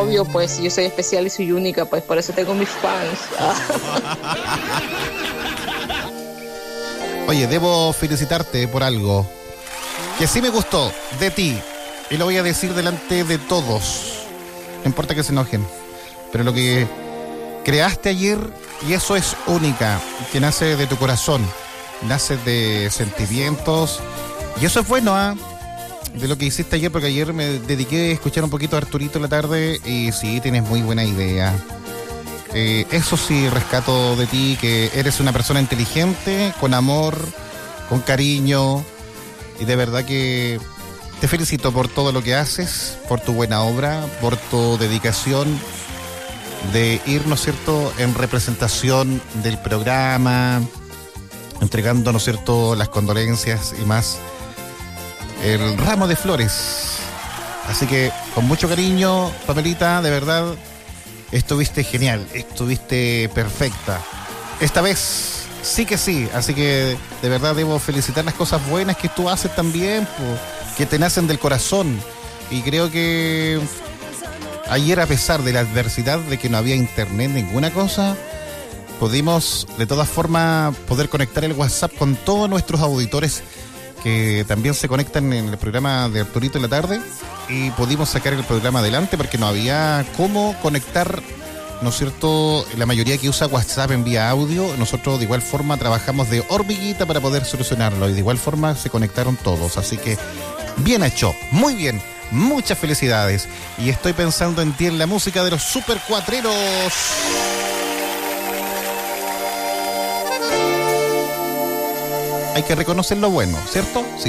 obvio, pues yo soy especial y soy única, pues por eso tengo mis fans. Oye, debo felicitarte por algo que sí me gustó de ti, y lo voy a decir delante de todos. No importa que se enojen, pero lo que creaste ayer, y eso es única, que nace de tu corazón, nace de sentimientos, y eso es bueno, de lo que hiciste ayer, porque ayer me dediqué a escuchar un poquito a Arturito en la tarde, y sí, tienes muy buena idea. Eso sí rescato de ti, que eres una persona inteligente, con amor, con cariño, y de verdad que te felicito por todo lo que haces, por tu buena obra, por tu dedicación de ir, ¿no es cierto?, en representación del programa, entregando, ¿no es cierto?, las condolencias y más, el ramo de flores. Así que con mucho cariño, Pamelita, de verdad, estuviste genial, estuviste perfecta. Esta vez sí que sí, así que de verdad debo felicitar las cosas buenas que tú haces también, que te nacen del corazón. Y creo que ayer, a pesar de la adversidad de que no había internet, ninguna cosa, pudimos de todas formas poder conectar el WhatsApp con todos nuestros auditores que también se conectan en el programa de Arturito en la tarde, y pudimos sacar el programa adelante porque no había cómo conectar, ¿no es cierto?, la mayoría que usa WhatsApp en vía audio. Nosotros de igual forma trabajamos de hormiguita para poder solucionarlo, y de igual forma se conectaron todos, así que bien hecho, muy bien, muchas felicidades. Y estoy pensando en ti, en la música de los Super Cuatreros. Hay que reconocer lo bueno, ¿cierto? Sí.